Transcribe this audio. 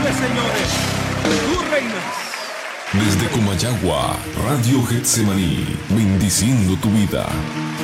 vives, señores. Tú reinas. Desde Comayagua, Radio Getsemaní, bendiciendo tu vida.